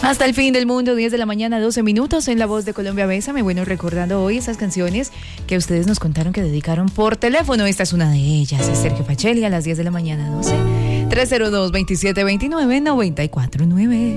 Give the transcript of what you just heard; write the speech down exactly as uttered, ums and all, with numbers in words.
Hasta el fin del mundo, diez de la mañana, doce minutos, en La Voz de Colombia. Bésame. Bueno, recordando hoy esas canciones que ustedes nos contaron que dedicaron por teléfono. Esta es una de ellas, es Sergio Facelli, a las diez de la mañana, doce, tres cero dos, veintisiete veintinueve, noventa y cuatro nueve.